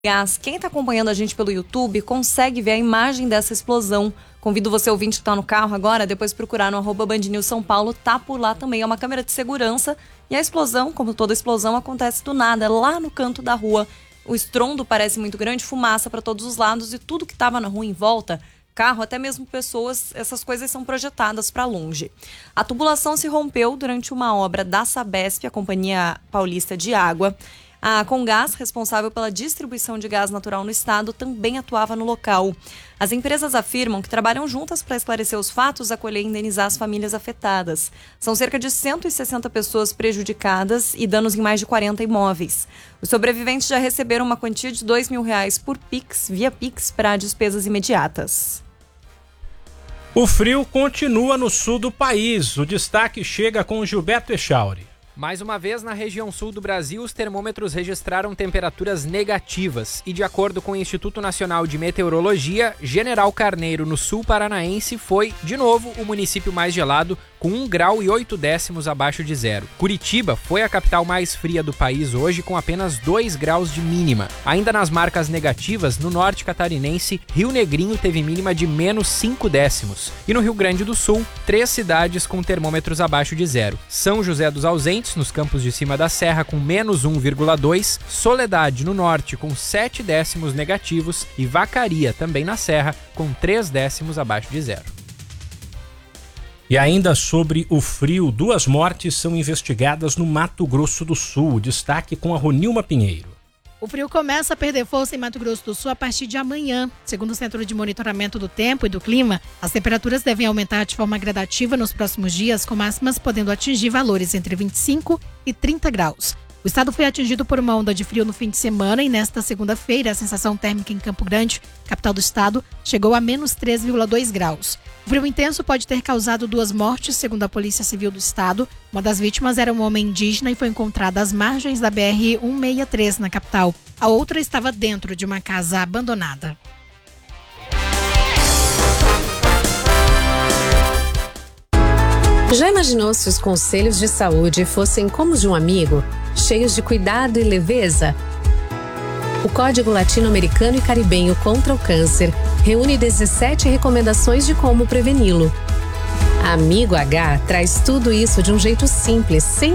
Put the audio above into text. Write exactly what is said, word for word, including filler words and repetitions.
Gás. Quem está acompanhando a gente pelo YouTube consegue ver a imagem dessa explosão. Convido você, ouvinte que está no carro agora, depois procurar no arroba Band News São Paulo, tá por lá também. É uma câmera de segurança e a explosão, como toda explosão, acontece do nada, lá no canto da rua. O estrondo parece muito grande, fumaça para todos os lados e tudo que estava na rua em volta, carro, até mesmo pessoas, essas coisas são projetadas para longe. A tubulação se rompeu durante uma obra da Sabesp, a Companhia Paulista de Água. A Comgás, responsável pela distribuição de gás natural no estado, também atuava no local. As empresas afirmam que trabalham juntas para esclarecer os fatos, acolher e indenizar as famílias afetadas. São cerca de cento e sessenta pessoas prejudicadas e danos em mais de quarenta imóveis. Os sobreviventes já receberam uma quantia de dois mil reais por Pix, via Pix, para despesas imediatas. O frio continua no sul do país. O destaque chega com Gilberto Echauri. Mais uma vez, na região sul do Brasil, os termômetros registraram temperaturas negativas e, de acordo com o Instituto Nacional de Meteorologia, General Carneiro, no sul paranaense, foi, de novo, o município mais gelado, com um grau e oito décimos abaixo de zero. Curitiba foi a capital mais fria do país hoje, com apenas dois graus de mínima. Ainda nas marcas negativas, no norte catarinense, Rio Negrinho teve mínima de menos cinco décimos. E no Rio Grande do Sul, três cidades com termômetros abaixo de zero. São José dos Ausentes, nos campos de cima da serra, com menos um vírgula dois, Soledade, no norte, com sete décimos negativos e Vacaria, também na serra, com três décimos abaixo de zero. E ainda sobre o frio, duas mortes são investigadas no Mato Grosso do Sul. Destaque com a Ronilma Pinheiro. O frio começa a perder força em Mato Grosso do Sul a partir de amanhã. Segundo o Centro de Monitoramento do Tempo e do Clima, as temperaturas devem aumentar de forma gradativa nos próximos dias, com máximas podendo atingir valores entre vinte e cinco e trinta graus. O estado foi atingido por uma onda de frio no fim de semana e nesta segunda-feira a sensação térmica em Campo Grande, capital do estado, chegou a menos três vírgula dois graus. O frio intenso pode ter causado duas mortes, segundo a Polícia Civil do estado. Uma das vítimas era um homem indígena e foi encontrada às margens da B R cento e sessenta e três na capital. A outra estava dentro de uma casa abandonada. Já imaginou se os conselhos de saúde fossem como os de um amigo, cheios de cuidado e leveza? O Código Latino-Americano e Caribenho contra o Câncer reúne dezessete recomendações de como preveni-lo. Amigo H traz tudo isso de um jeito simples, sem